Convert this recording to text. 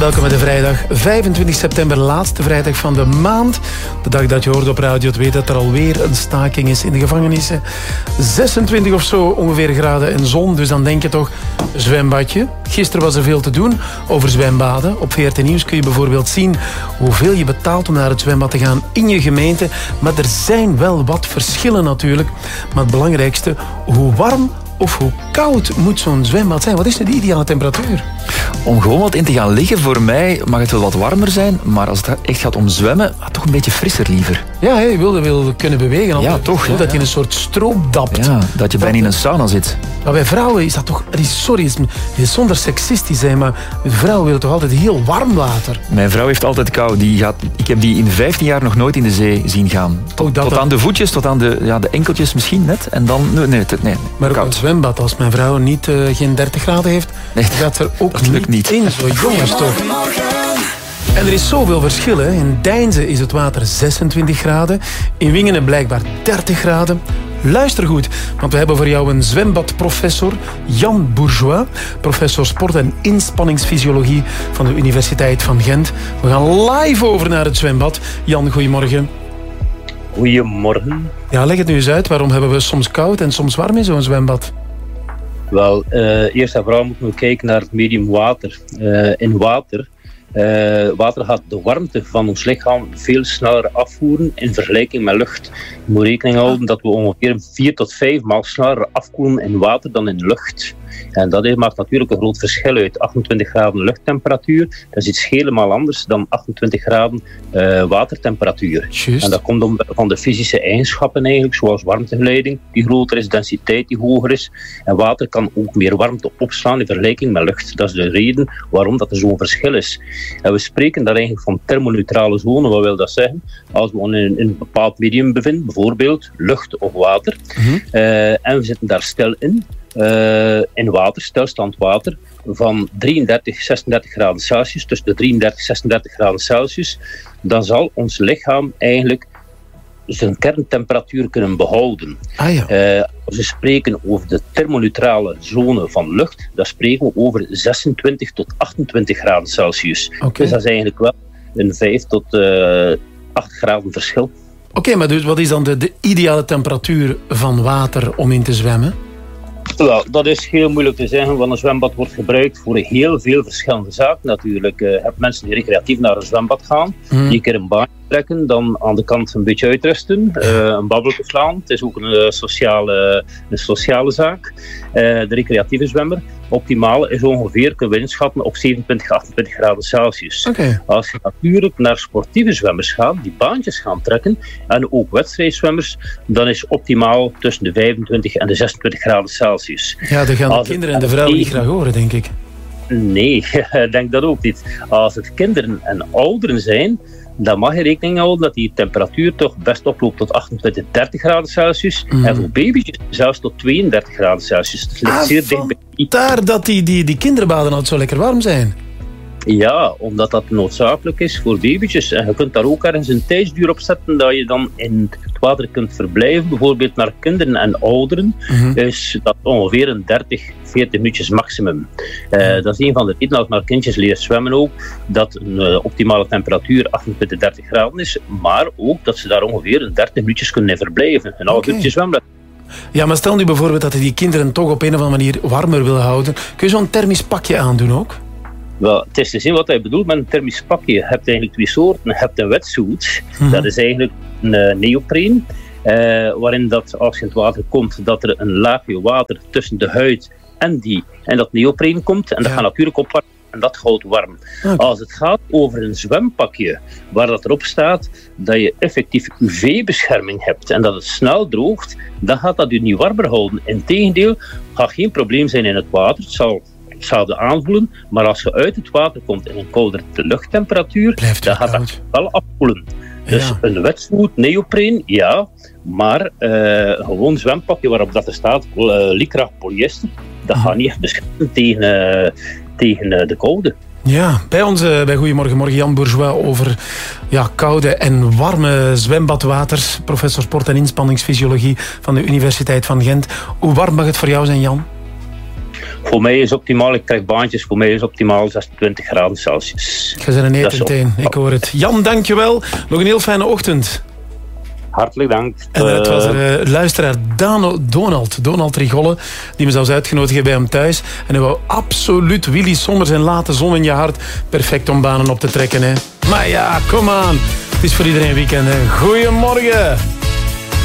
Welkom bij de vrijdag, 25 september, laatste vrijdag van de maand. De dag dat je hoort op Radio 2 dat er alweer een staking is in de gevangenissen. 26 of zo ongeveer graden en zon, dus dan denk je toch zwembadje. Gisteren was er veel te doen over zwembaden. Op VRT Nieuws kun je bijvoorbeeld zien hoeveel je betaalt om naar het zwembad te gaan in je gemeente. Maar er zijn wel wat verschillen natuurlijk. Maar het belangrijkste, hoe warm of hoe koud moet zo'n zwembad zijn? Wat is nu de ideale temperatuur? Om gewoon wat in te gaan liggen, voor mij mag het wel wat warmer zijn, maar als het echt gaat om zwemmen, toch een beetje frisser liever. Ja, je wil kunnen bewegen. Ja, toch. Dat je in een soort stroop dapt. Ja, dat je bijna in een sauna zit. Maar bij vrouwen is dat toch... Sorry, het is zonder seksistisch zijn, maar vrouwen willen toch altijd heel warm water? Mijn vrouw heeft altijd kou. Ik heb die in 15 jaar nog nooit in de zee zien gaan. Tot aan de voetjes, tot aan de enkeltjes misschien net. En dan... Nee, maar ook een zwembad, als mijn vrouw geen 30 graden heeft, gaat er ook dat lukt niet in. Zo jongens toch. En er is zoveel verschil. Hè. In Deinze is het water 26 graden. In Wingenen blijkbaar 30 graden. Luister goed, want we hebben voor jou een zwembadprofessor, Jan Bourgeois, professor sport- en inspanningsfysiologie van de Universiteit van Gent. We gaan live over naar het zwembad. Jan, goedemorgen. Goedemorgen. Ja, leg het nu eens uit. Waarom hebben we soms koud en soms warm in zo'n zwembad? Wel, eerst en vooral moeten we kijken naar het medium water. In water gaat de warmte van ons lichaam veel sneller afvoeren in vergelijking met lucht. Je moet rekening houden dat we ongeveer 4 tot 5 maal sneller afkoelen in water dan in lucht. En dat maakt natuurlijk een groot verschil uit. 28 graden luchttemperatuur, dat is iets helemaal anders dan 28 graden watertemperatuur. Just. En dat komt van de fysische eigenschappen eigenlijk, zoals warmtegeleiding, die groter is, densiteit die hoger is. En water kan ook meer warmte opslaan in vergelijking met lucht. Dat is de reden waarom dat er zo'n verschil is. En we spreken daar eigenlijk van thermoneutrale zone. Wat wil dat zeggen? Als we in een bepaald medium bevinden, bijvoorbeeld lucht of water, en we zitten daar stil in water, stilstand water, van 33, 36 graden Celsius, tussen de 33 en 36 graden Celsius, dan zal ons lichaam eigenlijk zijn kerntemperatuur kunnen behouden. Als we spreken over de thermoneutrale zone van lucht, dan spreken we over 26 tot 28 graden Celsius. Okay. Dus dat is eigenlijk wel een 5 tot 8 graden verschil. Oké, maar dus wat is dan de ideale temperatuur van water om in te zwemmen? Wel, dat is heel moeilijk te zeggen, want een zwembad wordt gebruikt voor heel veel verschillende zaken natuurlijk. Je hebt mensen die recreatief naar een zwembad gaan, die een keer een baantje trekken, dan aan de kant een beetje uitrusten, een babbeltje slaan. Het is ook een sociale zaak. De recreatieve zwemmer, optimaal is ongeveer, kunnen we inschatten, op 27, 28 graden Celsius. Okay. Als je natuurlijk naar sportieve zwemmers gaat, die baantjes gaan trekken, en ook wedstrijdzwemmers, dan is optimaal tussen de 25 en de 26 graden Celsius. Ja, dat gaan de kinderen en de vrouwen niet graag horen, denk ik. Nee, ik denk dat ook niet. Als het kinderen en ouderen zijn, dan mag je rekening houden dat die temperatuur toch best oploopt tot 28, 30 graden Celsius. En voor baby's zelfs tot 32 graden Celsius. Dus het ligt zeer dichtbij. Daar dat die kinderbaden altijd zo lekker warm zijn. Ja, omdat dat noodzakelijk is voor babytjes. En je kunt daar ook ergens een tijdsduur op zetten dat je dan in het water kunt verblijven. Bijvoorbeeld naar kinderen en ouderen is dat ongeveer een 30, 40 minuutjes maximum. Dat is een van de redenen als maar kindjes leren zwemmen ook, dat een optimale temperatuur 28, 30 graden is. Maar ook dat ze daar ongeveer een 30 minuutjes kunnen verblijven. Een half uurtje zwemmen. Ja, maar stel nu bijvoorbeeld dat je die kinderen toch op een of andere manier warmer wil houden. Kun je zo'n thermisch pakje aandoen ook? Wel, het is te zien wat hij bedoelt met een thermisch pakje. Je hebt eigenlijk twee soorten. Je hebt een wetsuit. Dat is eigenlijk een neopreen. Waarin dat als je in het water komt, dat er een laagje water tussen de huid en dat neopreen komt. En dat gaat natuurlijk opwarmen. En dat houdt warm. Okay. Als het gaat over een zwempakje, waar dat erop staat dat je effectief UV-bescherming hebt en dat het snel droogt, dan gaat dat je niet warmer houden. Integendeel, gaat geen probleem zijn in het water. Het zal hetzelfde aanvoelen, maar als je uit het water komt in een koudere luchttemperatuur, dan gaat dat wel afkoelen. Dus een wetsuit, neopreen, ja, maar gewoon zwempakje waarop dat er staat, lycra polyester, dat gaat niet echt beschermen tegen de koude. Ja, bij ons bij Goedemorgen Morgen Jan Bourgeois over koude en warme zwembadwaters. Professor sport- en inspanningsfysiologie van de Universiteit van Gent. Hoe warm mag het voor jou zijn, Jan? Voor mij is optimaal, ik krijg baantjes, voor mij is optimaal 26 graden Celsius. Je bent een etenteen, ik hoor het. Jan, dankjewel. Nog een heel fijne ochtend. Hartelijk dank. En het was er luisteraar Donald Rigolle, die me zelfs uitgenodigd heeft bij hem thuis. En hij wou absoluut Willy Sommers en Late Zon in je hart. Perfect om banen op te trekken, hè. Maar ja, kom aan. Het is voor iedereen weekend, hè. Goedemorgen.